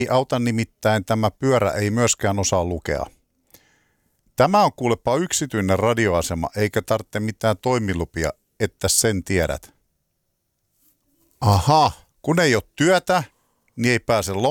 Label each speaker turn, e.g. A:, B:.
A: Ei auta nimittäin tämä pyörä ei myöskään osaa lukea. Tämä on kuulepa yksityinen radioasema, eikä tarvitse mitään toimilupia, että sen tiedät.
B: Aha.
A: Kun ei ole työtä, niin ei pääse